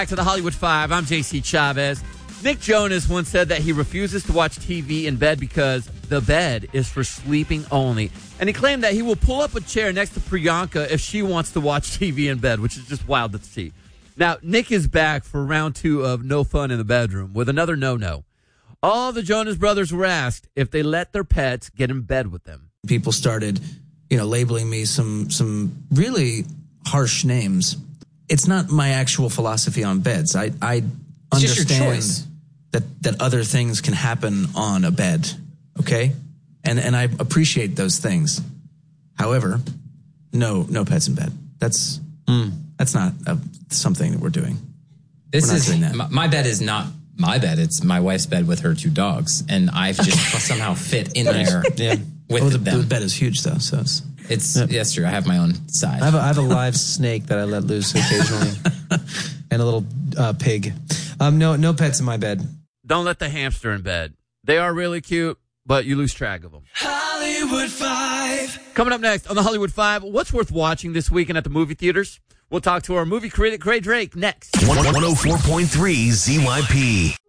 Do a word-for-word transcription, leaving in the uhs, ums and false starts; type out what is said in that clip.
Back to the Hollywood Five. I'm J C Chavez. Nick Jonas once said that he refuses to watch T V in bed because the bed is for sleeping only. And he claimed that he will pull up a chair next to Priyanka if she wants to watch T V in bed, which is just wild to see. Now, Nick is back for round two of No Fun in the Bedroom with another no-no. All the Jonas brothers were asked if they let their pets get in bed with them. People started, you know, labeling me some some really harsh names. It's not my actual philosophy on beds. I, I understand that, that other things can happen on a bed, okay? And and I appreciate those things. However, no no pets in bed. That's mm. that's not a, something that we're doing. This we're not is doing that. My, my bed is not my bed. It's my wife's bed with her two dogs, and I've just somehow fit in there. Yeah. With oh, the, them. the bed is huge though, so it's it's yeah. That's true. I have my own size. I have a, I have a live snake that I let loose occasionally, and a little uh, pig. Um, no no pets in my bed. Don't let the hamster in bed. They are really cute, but you lose track of them. Hollywood Five. Coming up next on the Hollywood Five, what's worth watching this weekend at the movie theaters? We'll talk to our movie critic, Gray Drake, next. one oh four point three Z Y P.